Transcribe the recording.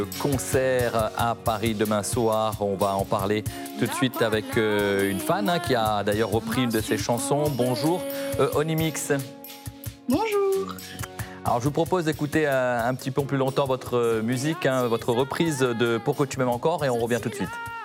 Concert à Paris demain soir. On va en parler tout de suite avec une fan qui a d'ailleurs repris une de ses chansons. Bonjour Onymix. Bonjour. Alors je vous propose d'écouter un petit peu plus longtemps votre musique, votre reprise de Pourquoi tu m'aimes encore, et on revient tout de suite.